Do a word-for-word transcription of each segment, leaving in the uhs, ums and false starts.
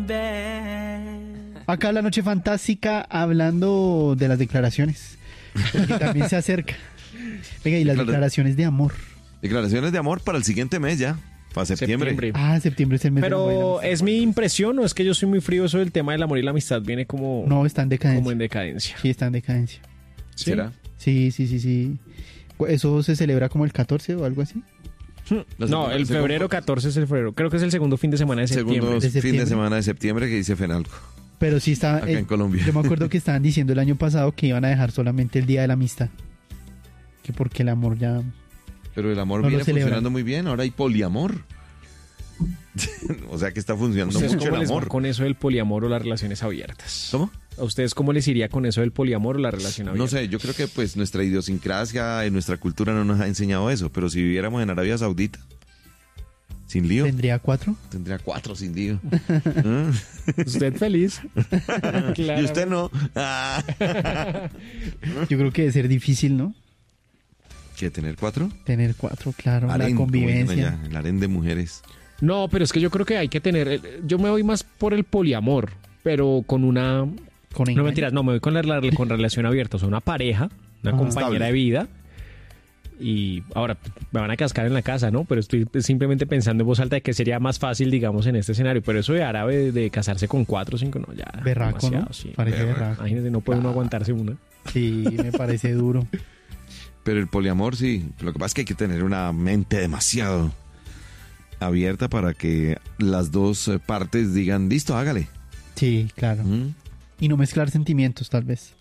Acá la noche fantástica hablando de las declaraciones, porque también se acerca. Venga, y las Declara- declaraciones de amor. Declaraciones de amor para el siguiente mes ya, para septiembre. Septiembre. Ah, septiembre es el mes del amor y la Pero amistad. ¿es mi impresión o es que yo soy muy frío? Eso del tema del amor y la amistad viene como, No, está en decadencia. como en decadencia. Sí, está en decadencia. ¿Sí? ¿Será? Sí, sí, sí, sí. ¿Eso se celebra como el catorce o algo así? No, el febrero catorce es el febrero. Creo que es el segundo fin de semana de septiembre. Segundo ¿De fin de septiembre? semana de septiembre que dice Fenalco. Pero sí está... Acá en Colombia. Yo me acuerdo que estaban diciendo el año pasado que iban a dejar solamente el Día de la Amistad. Que porque el amor ya... Pero el amor No lo viene celebran. funcionando muy bien. Ahora hay poliamor. O sea que está funcionando ¿Ustedes mucho cómo el les va amor. con eso del poliamor o las relaciones abiertas? ¿Cómo? ¿A ustedes cómo les iría con eso del poliamor o la relación abierta? No sé, yo creo que pues nuestra idiosincrasia y nuestra cultura no nos ha enseñado eso. Pero si viviéramos en Arabia Saudita, sin lío, ¿Tendría cuatro? tendría cuatro sin lío. ¿Ah? ¿Usted feliz? Y usted no. Ah. Yo creo que debe ser difícil, ¿no? ¿Qué, tener cuatro? Tener cuatro, claro. Harén, la como dicen convivencia. allá, el harén de mujeres. No, pero es que yo creo que hay que tener... eh, Yo me voy más por el poliamor, pero con una... Con No engaño. mentiras, no, me voy con la, la- con relación abierta. O sea, una pareja, una Ajá. compañera Estable. de vida. Y ahora me van a cascar en la casa, ¿no? Pero estoy simplemente pensando en voz alta de que sería más fácil, digamos, en este escenario. Pero eso de árabe, de, de casarse con cuatro o cinco, no, ya. Berraco, demasiado, ¿no? sí. Parece Berraco. berraco. Imagínate, no puede uno Ah. aguantarse una. Sí, me parece duro. Pero el poliamor sí. Lo que pasa es que hay que tener una mente demasiado abierta para que las dos eh, partes digan, listo, hágale. Sí, claro. ¿Mm? Y no mezclar sentimientos, tal vez.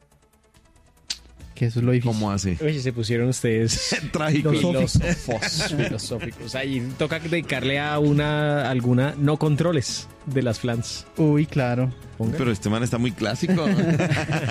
Que eso es lo difícil. ¿Cómo hace? Oye, se pusieron ustedes Trágico. filósofos, filosóficos. Ahí toca dedicarle a una alguna no controles de las flans. Uy, claro. Ponga. Pero este man está muy clásico.